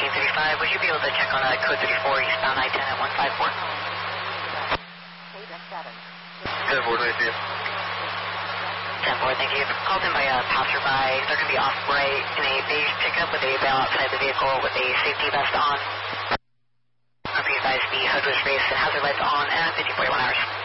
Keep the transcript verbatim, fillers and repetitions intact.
thirteen thirty-five, would you be able to check on uh, code thirty-four, eastbound I ten at one five four? ten four, thank you. ten four, thank you. Called in by a passerby. They're going to be off right in a beige pickup with a bell outside the vehicle with a safety vest on. Please advise the hood was raised and hazard lights on at fifty forty-one hours.